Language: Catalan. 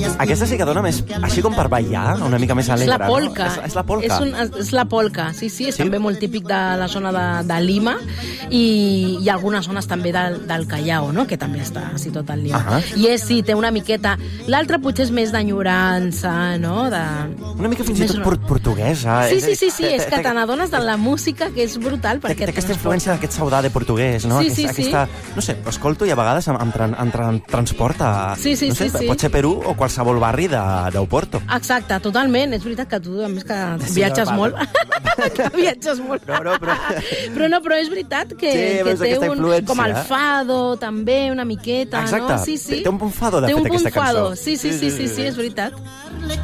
Aquesta sí que dona més, així com per ballar, una mica més alegre, És la polca. No? És la polca. És la polca, sí, és també molt típic de la zona de Lima i algunes zones també del Callao, no? Que també està així tot al Lima. I sí, té una miqueta... L'altre potser és més d'enyorança, no? Una mica fins i tot portuguesa. Sí, és que te n'adones de la música, que és brutal. Té aquesta influència d'aquest saudade portuguès, no? Sí. No sé, ho escolto i a vegades em transporta... Sí. Pot ser Perú o qualsevol barri d'Oporto. Exacte, totalment. És veritat que tu, a més, que viatges molt. Que viatges molt. Però és veritat que té un... Com el fado, també, una miqueta, no? Exacte. Té un punt fado, de fet, aquesta cançó. Sí, és veritat.